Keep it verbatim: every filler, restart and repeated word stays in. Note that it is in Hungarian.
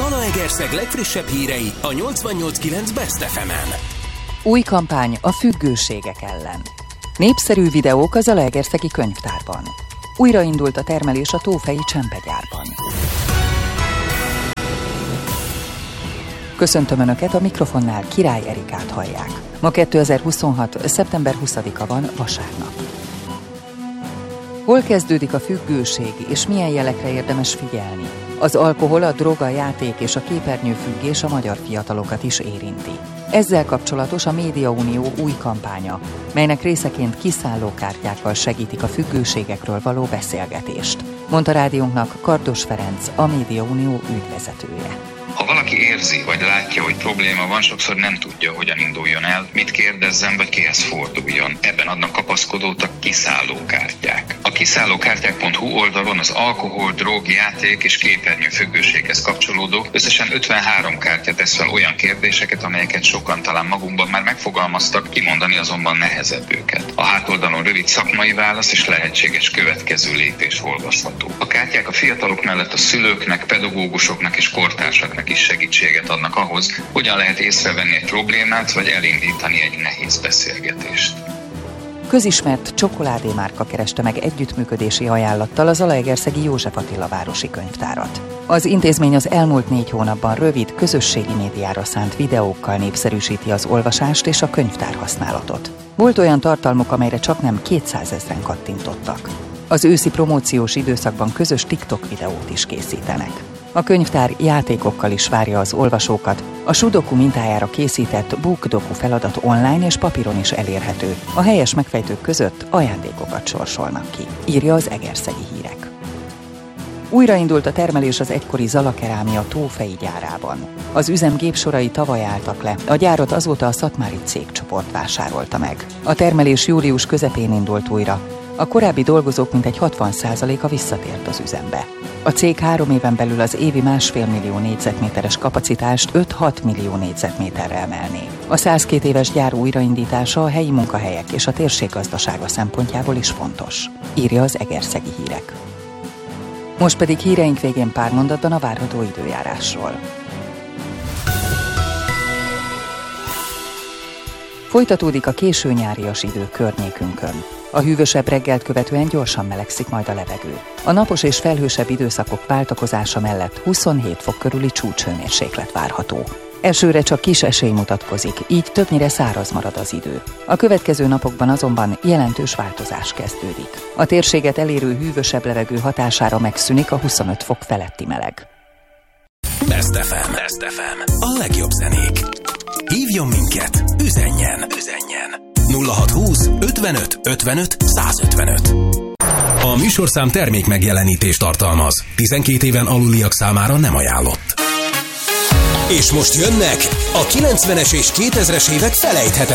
Zalaegerszeg legfrissebb hírei a nyolcvannyolc kilenc Best ef emen. Új kampány a függőségek ellen. Népszerű videók a zalaegerszegi könyvtárban. Újraindult a termelés a tófei csempegyárban. Köszöntöm Önöket, a mikrofonnál Király Erikát hallják. Ma kétezer-huszonhat. szeptember huszadika van, vasárnap. Hol kezdődik a függőség, és milyen jelekre érdemes figyelni? Az alkohol, a drog, a játék és a képernyőfüggés a magyar fiatalokat is érinti. Ezzel kapcsolatos a Médiaunió új kampánya, melynek részeként kiszállókártyákkal segítik a függőségekről való beszélgetést, mondta rádiónknak Kardos Ferenc, a Médiaunió ügyvezetője. Ha valaki érzi, vagy látja, hogy probléma van, sokszor nem tudja, hogyan induljon el, mit kérdezzen, vagy kihez forduljon. Ebben adnak kapaszkodót a kiszállókártyák. A kiszállókártyák pont hu oldalon az alkohol, drog, játék és képernyő függőséghez kapcsolódó összesen ötvenhárom kártya tesz fel olyan kérdéseket, amelyeket sokan talán magunkban már megfogalmaztak, kimondani azonban nehezebb őket. A hátoldalon rövid szakmai válasz és lehetséges következő lépés olvasható. A kártyák a fiatalok mellett a szülőknek, pedagógusoknak és kortársaknak is segítséget adnak ahhoz, hogyan lehet észrevenni egy problémát, vagy elindítani egy nehéz beszélgetést. Közismert csokoládémárka kereste meg együttműködési ajánlattal az zalaegerszegi József Attila városi könyvtárat. Az intézmény az elmúlt négy hónapban rövid, közösségi médiára szánt videókkal népszerűsíti az olvasást és a könyvtár használatot. Volt olyan tartalmuk, amelyre csaknem kétszázezren kattintottak. Az őszi promóciós időszakban közös TikTok videót is készítenek. A könyvtár játékokkal is várja az olvasókat. A Sudoku mintájára készített BookDoku feladat online és papíron is elérhető. A helyes megfejtők között ajándékokat sorsolnak ki, írja az Egerszegi Hírek. Újraindult a termelés az egykori Zalakerámia tófei gyárában. Az üzem gépsorai tavaly álltak le, a gyárat azóta a szatmári cégcsoport vásárolta meg. A termelés július közepén indult újra. A korábbi dolgozók mintegy hatvan százaléka visszatért az üzembe. A cég három éven belül az évi másfél millió négyzetméteres kapacitást öt-hat millió négyzetméterre emelné. A százkét éves gyár újraindítása a helyi munkahelyek és a térség gazdasága szempontjából is fontos, írja az Egerszegi Hírek. Most pedig híreink végén pár mondatban a várható időjárásról. Folytatódik a késő nyárias idő környékünkön. A hűvösebb reggelt követően gyorsan melegszik majd a levegő. A napos és felhősebb időszakok váltakozása mellett huszonhét fok körüli csúcshőmérséklet várható. Esőre csak kis esély mutatkozik, így többnyire száraz marad az idő. A következő napokban azonban jelentős változás kezdődik. A térséget elérő hűvösebb levegő hatására megszűnik a huszonöt fok feletti meleg. Best ef em. Best ef em. A legjobb zenék. Hívjon minket, üzenjen, üzenjen. nulla hatszázhúsz ötvenöt ötvenöt százötvenöt. A műsorszám termék megjelenítést tartalmaz. tizenkét éven aluliak számára nem ajánlott. És most jönnek a kilencvenes és kétezres évek felejthetetlen